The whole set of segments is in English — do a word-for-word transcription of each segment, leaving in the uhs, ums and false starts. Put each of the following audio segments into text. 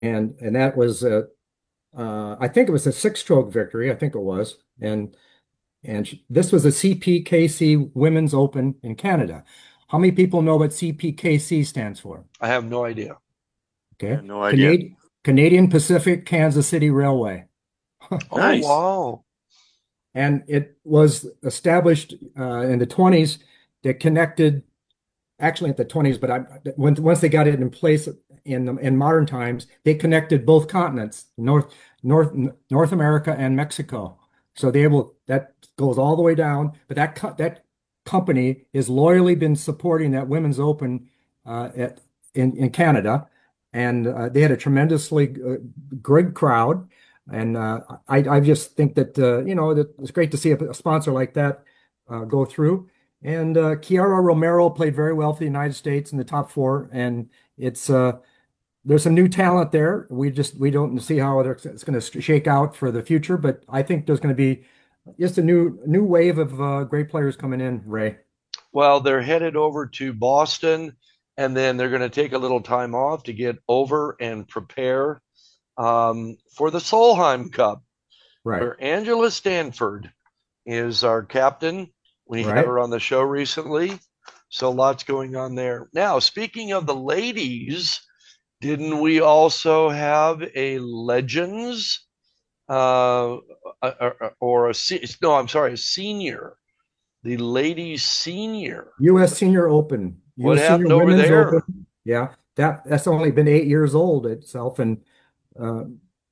and and that was uh, uh, I think it was a six-stroke victory. I think it was, and and sh- this was a C P K C Women's Open in Canada. How many people know what C P K C stands for? I have no idea. Yeah, Okay, no idea. Canadian Canadian Pacific Kansas City Railway. Oh, Nice. wow. And it was established uh, in the twenties that connected, actually at the twenties, but I, when, once they got it in place in in modern times, they connected both continents, North North North America and Mexico. So they able that goes all the way down, but that co that company has loyally been supporting that Women's Open uh, at in in Canada, and uh, they had a tremendously uh, great crowd. And uh, I I just think that uh, you know that it's great to see a, a sponsor like that uh, go through. And uh, Kiara Romero played very well for the United States in the top four, and it's uh, there's some new talent there. We just we don't see how it's going to shake out for the future, but I think there's going to be just a new new wave of uh, great players coming in, Ray. Well, they're headed over to Boston, and then they're going to take a little time off to get over and prepare um, for the Solheim Cup, Right, where Angela Stanford is our captain. We had right. her on the show recently. So lots going on there. Now, speaking of the ladies, didn't we also have a Legends uh, or, or a no? I'm sorry, a senior, the ladies senior. U S Senior Open, What U S Senior happened over Women's Open. there? Yeah, that that's only been eight years old itself, and uh,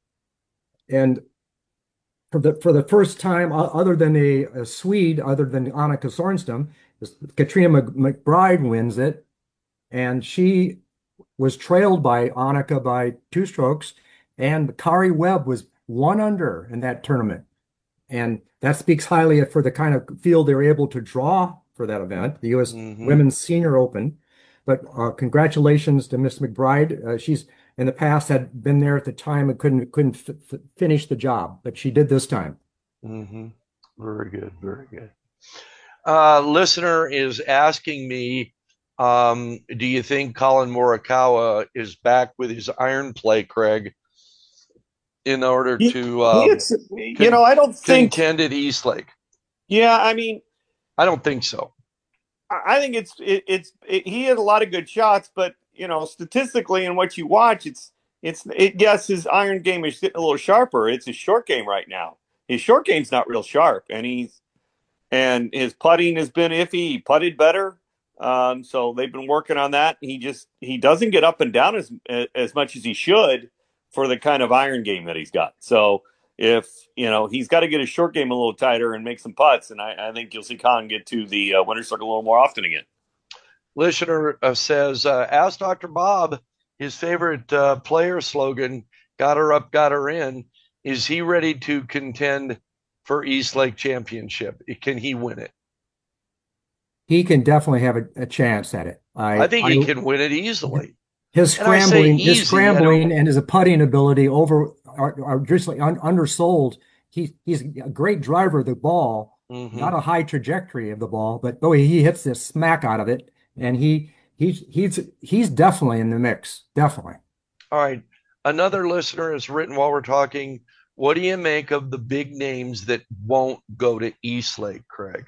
and for the for the first time, o- other than a, a Swede, other than Annika Sorenstam, is Katrina Mc- McBride wins it, and she was trailed by Annika by two strokes, and Kari Webb was one under in that tournament. And that speaks highly for the kind of field they were able to draw for that event, the U S Mm-hmm. Women's Senior Open. But uh, congratulations to Miss McBride. Uh, she's in the past had been there at the time and couldn't couldn't f finish the job, but she did this time. Mm-hmm. Very good. Very good. Uh, listener is asking me, um, do you think Colin Morikawa is back with his iron play, Craig, in order He, to he um, it's, you know, con- I don't think, contend at Eastlake? yeah, I mean, I don't think so. I think it's, it, it's, it, he had a lot of good shots, but, you know, statistically and what you watch, it's, it's, it, yes, his iron game is getting a little sharper. It's his short game right now. His short game's not real sharp, and he's, and his putting has been iffy. He putted better. Um, so they've been working on that. He just he doesn't get up and down as as much as he should for the kind of iron game that he's got. So if you know he's got to get his short game a little tighter and make some putts, and I, I think you'll see Khan get to the uh, winner's circle a little more often again. Listener uh, says, uh, ask doctor Bob his favorite uh, player slogan, got her up, got her in. Is he ready to contend for Eastlake Championship? Can he win it? He can definitely have a, a chance at it. I I, think I, he can win it easily. his And I say scrambling, his easy. I don't scrambling, and his putting ability over are, are traditionally un, undersold. He, he's a great driver of the ball, mm-hmm. not a high trajectory of the ball, but boy, he hits this smack out of it, and he he's he's he's definitely in the mix, definitely. All right. Another listener has written while we're talking, what do you make of the big names that won't go to Eastlake, Craig?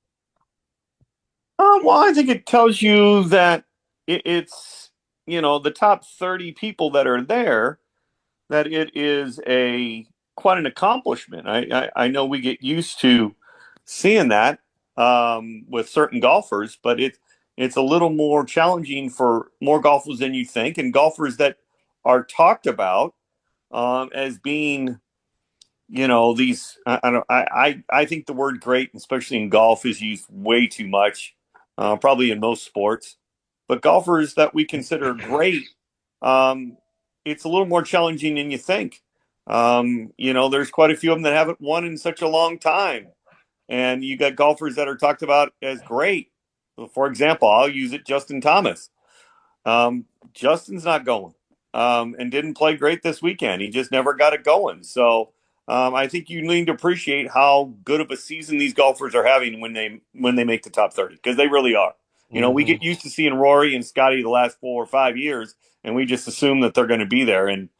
Um, well, I think it tells you that it, it's you know the top thirty people that are there, that it is a quite an accomplishment. I, I, I know we get used to seeing that um, with certain golfers, but it's it's a little more challenging for more golfers than you think, and golfers that are talked about um, as being, you know, these. I, I don't. I, I I think the word great, especially in golf, is used way too much. Uh, probably in most sports, but golfers that we consider great, um, it's a little more challenging than you think. Um, you know, there's quite a few of them that haven't won in such a long time, and you got golfers that are talked about as great. For example, I'll use it, Justin Thomas. Um, Justin's not going, um, and didn't play great this weekend. He just never got it going. So um, I think you need to appreciate how good of a season these golfers are having when they when they make the top thirty, because they really are. You know, we Mm-hmm. get used to seeing Rory and Scotty the last four or five years, and we just assume that they're going to be there. And